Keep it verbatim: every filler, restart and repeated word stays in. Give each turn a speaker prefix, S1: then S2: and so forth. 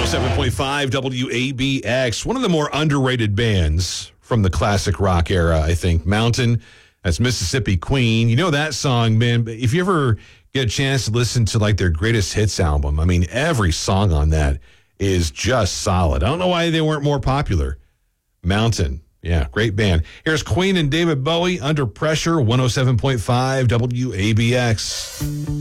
S1: seven point five W A B X, one of the more underrated bands from the classic rock era, I think. Mountain, that's Mississippi Queen. You know that song, man. But if you ever get a chance to listen to like their greatest hits album, I mean, every song on that is just solid. I don't know why they weren't more popular. Mountain. Yeah, great band. Here's Queen and David Bowie, Under Pressure, one oh seven point five W A B X.